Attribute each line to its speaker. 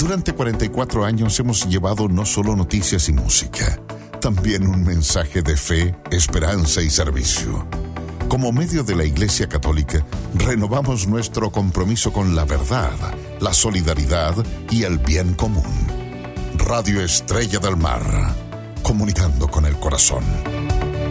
Speaker 1: Durante 44 años hemos llevado no solo noticias y música, también un mensaje de fe, esperanza y servicio. Como medio de la Iglesia Católica, renovamos nuestro compromiso con la verdad, la solidaridad y el bien común. Radio Estrella del Mar, comunicando con el corazón.